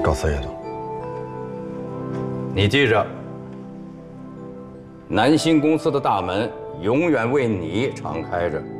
赵四爷了。 你记着，南星公司的大门永远为你敞开着。